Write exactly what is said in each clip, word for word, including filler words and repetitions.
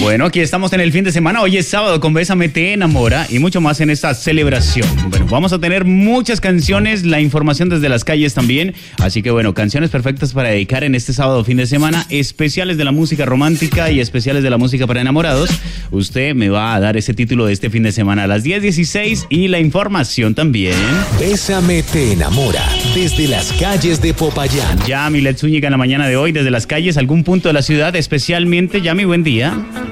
Bueno, aquí estamos en el fin de semana. Hoy es sábado con Bésame Te Enamora y mucho más en esta celebración. Bueno, vamos a tener muchas canciones, la información desde las calles también. Así que bueno, canciones perfectas para dedicar en este sábado fin de semana, especiales de la música romántica y especiales de la música para enamorados. Usted me va a dar ese título de este fin de semana a las diez dieciséis y la información también. Bésame Te Enamora, desde las calles de Popayán. Yami Let Zúñiga en la mañana de hoy, desde las calles, algún punto de la ciudad, especialmente. Yami, buen día.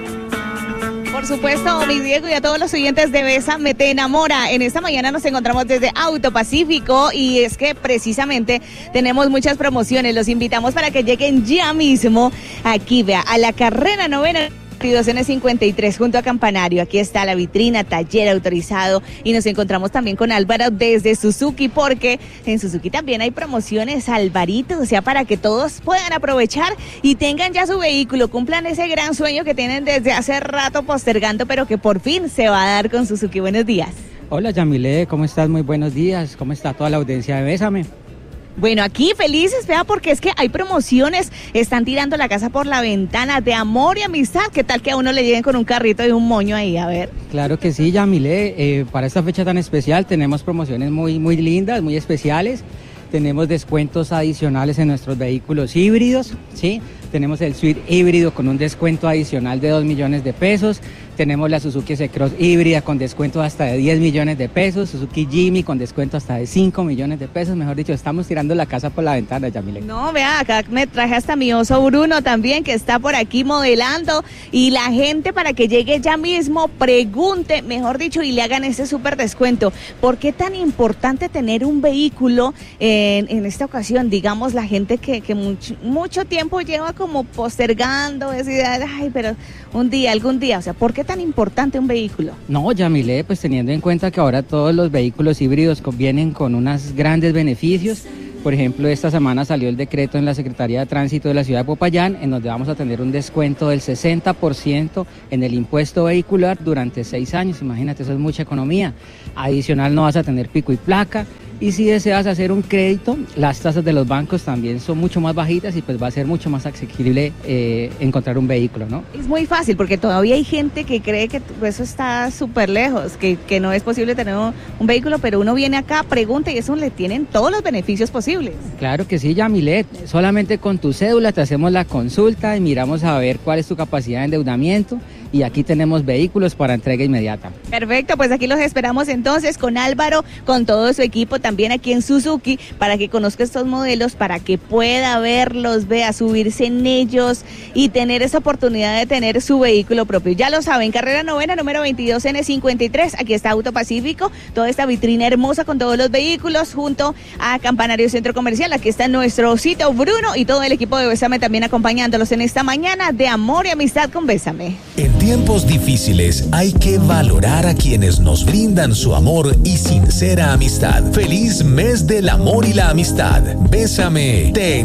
Por supuesto, mi Diego, y a todos los oyentes de Bésame Te Enamora. En esta mañana nos encontramos desde Auto Pacífico y es que precisamente tenemos muchas promociones. Los invitamos para que lleguen ya mismo aquí, vea, a la carrera novena N cincuenta y tres junto a Campanario. Aquí está la vitrina, taller autorizado, y nos encontramos también con Álvaro desde Suzuki, porque en Suzuki también hay promociones, Alvarito, o sea, para que todos puedan aprovechar y tengan ya su vehículo, cumplan ese gran sueño que tienen desde hace rato postergando, pero que por fin se va a dar con Suzuki. Buenos días. Hola Yamile, ¿cómo estás? Muy buenos días. ¿Cómo está toda la audiencia de Bésame? Bueno, aquí felices, vea, porque es que hay promociones, están tirando la casa por la ventana, de amor y amistad. ¿Qué tal que a uno le lleguen con un carrito y un moño ahí? A ver. Claro que sí, Yamile, eh, para esta fecha tan especial tenemos promociones muy, muy lindas, muy especiales. Tenemos descuentos adicionales en nuestros vehículos híbridos, ¿sí? Tenemos el Suite híbrido con un descuento adicional de dos millones de pesos. Tenemos la Suzuki S-Cross híbrida con descuento hasta de diez millones de pesos. Suzuki Jimmy con descuento hasta de cinco millones de pesos. Mejor dicho, estamos tirando la casa por la ventana, Yamile. No, vea, acá me traje hasta mi oso Bruno también, que está por aquí modelando. Y la gente, para que llegue ya mismo, pregunte, mejor dicho, y le hagan ese súper descuento. ¿Por qué tan importante tener un vehículo en, en esta ocasión? Digamos, la gente que, que mucho, mucho tiempo lleva como postergando esa idea de, ay, pero un día, algún día. O sea, ¿por qué tan importante un vehículo? No, Yamile, pues teniendo en cuenta que ahora todos los vehículos híbridos vienen con unos grandes beneficios. Por ejemplo, esta semana salió el decreto en la Secretaría de Tránsito de la ciudad de Popayán, en donde vamos a tener un descuento del sesenta por ciento en el impuesto vehicular durante seis años. Imagínate, eso es mucha economía. Adicional, no vas a tener pico y placa. Y si deseas hacer un crédito, las tasas de los bancos también son mucho más bajitas y pues va a ser mucho más asequible eh, encontrar un vehículo, ¿no? Es muy fácil, porque todavía hay gente que cree que eso está súper lejos, que, que no es posible tener un, un vehículo, pero uno viene acá, pregunta y eso le tienen todos los beneficios posibles. Claro que sí, Yamilet, solamente con tu cédula te hacemos la consulta y miramos a ver cuál es tu capacidad de endeudamiento. Y aquí tenemos vehículos para entrega inmediata. Perfecto, pues aquí los esperamos entonces con Álvaro, con todo su equipo también aquí en Suzuki, para que conozca estos modelos, para que pueda verlos, vea, subirse en ellos y tener esa oportunidad de tener su vehículo propio. Ya lo saben, carrera novena, número veintidós N cincuenta y tres, aquí está Auto Pacífico, toda esta vitrina hermosa con todos los vehículos, junto a Campanario Centro Comercial. Aquí está nuestro osito Bruno y todo el equipo de Bésame también acompañándolos en esta mañana de amor y amistad con Bésame. En tiempos difíciles hay que valorar a quienes nos brindan su amor y sincera amistad. Feliz mes del amor y la amistad. Bésame Te